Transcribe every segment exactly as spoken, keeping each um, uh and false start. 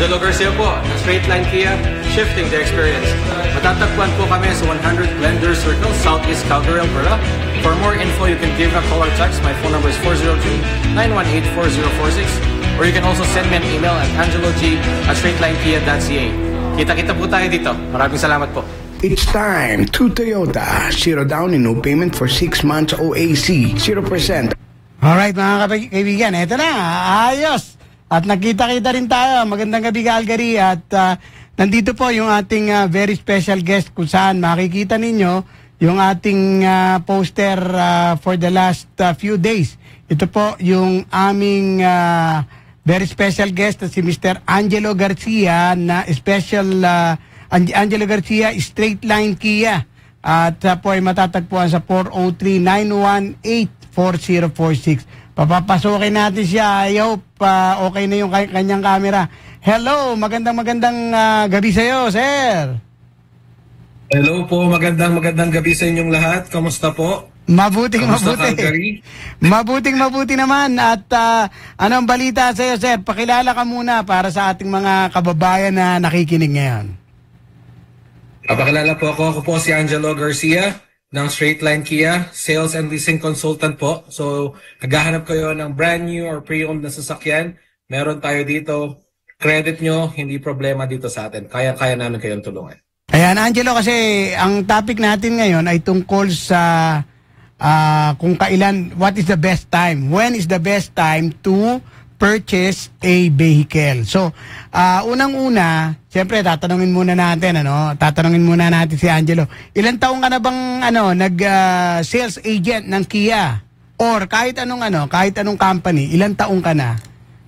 Angelo Garcia po, ng Straight Line Kia, shifting the experience. Matatagpuan po kami sa one hundred Blender Circle, Southeast Calgary, Alberta. For more info, you can give a call or text. My phone number is four zero two, nine one eight, four zero four six. Or you can also send me an email at angelog at straightlinekia dot c a. Kita-kita po tayo dito. Maraming salamat po. It's time to Toyota. Zero down and no payment for six months O A C. zero percent. Alright mga kaibigan, eto na, ayos. At nakita-kita rin tayo. Magandang gabi Calgary. At uh, nandito po yung ating uh, very special guest kung saan makikita ninyo yung ating uh, poster uh, for the last uh, few days. Ito po yung aming uh, very special guest na si Mister Angelo Garcia na special uh, Angelo Garcia Straight Line Kia. At uh, po ay matatagpuan sa four oh three, nine one eight, four zero four six. Papapasukin natin siya. I hope uh, okay na yung kanyang camera. Hello, magandang magandang uh, gabi sa iyo, sir. Hello po, magandang magandang gabi sa inyong lahat. Kamusta po? Mabuting Kamusta, mabuti. Calgary? Mabuting mabuti naman. At uh, anong balita sa iyo, sir? Pakilala ka muna para sa ating mga kababayan na nakikinig ngayon. Papakilala po ako. Ako po si Angelo Garcia ng Straight Line Kia, Sales and Leasing Consultant po. So, naghahanap kayo ng brand new or pre-owned na sasakyan. Meron tayo dito. Credit nyo, hindi problema dito sa atin. Kaya-kaya namin kayong tulungan. Ayan, Angelo, kasi ang topic natin ngayon ay tungkol sa uh, kung kailan, what is the best time? When is the best time to purchase a vehicle? So, uh, unang-una, siyempre tatanungin muna natin, ano? Tatanungin muna natin si Angelo. Ilang taong ka na bang ano, nag uh, sales agent ng Kia or kahit anong ano, kahit anong company, ilang taong ka na?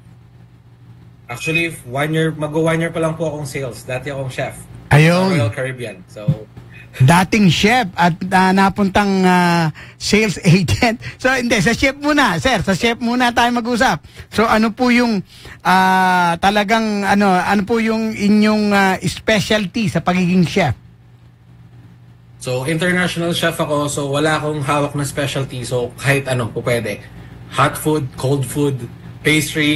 Actually, one year, mag-one year pa lang po akong sales. Dati akong chef. Ayun. Royal Caribbean. So, dating chef at uh, napuntang uh, sales agent. So, hindi, sa chef muna, sir. Sa chef muna tayo mag-usap. So, ano po yung uh, talagang, ano, ano po yung inyong uh, specialty sa pagiging chef? So, international chef ako. So, wala akong hawak na specialty. So, kahit ano po pwede. Hot food, cold food, pastry,